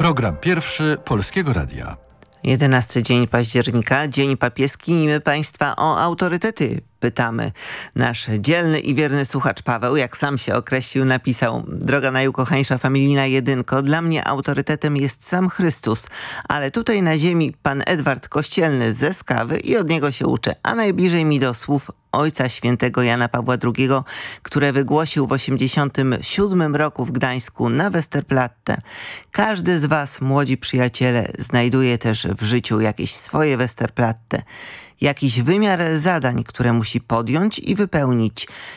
Program pierwszy Polskiego Radia. 11 dzień października, dzień papieski i my Państwa o autorytety pytamy. Nasz dzielny i wierny słuchacz Paweł, jak sam się określił, napisał: droga najukochańsza familijna jedynko, dla mnie autorytetem jest sam Chrystus, ale tutaj na ziemi pan Edward Kościelny ze Skawy i od niego się uczę, a najbliżej mi do słów Ojca Świętego Jana Pawła II, które wygłosił w 1987 roku w Gdańsku na Westerplatte. Każdy z was, młodzi przyjaciele, znajduje też w życiu jakieś swoje Westerplatte. Jakiś wymiar zadań, które musi podjąć i wypełnić.